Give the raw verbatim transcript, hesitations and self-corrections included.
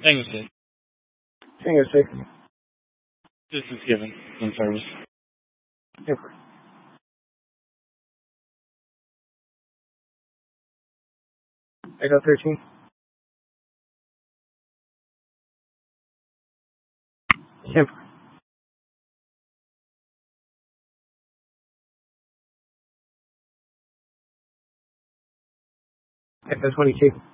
Tango six. Tango six. This is given in service. Super. Echo thirteen. Simple. Echo twenty-two.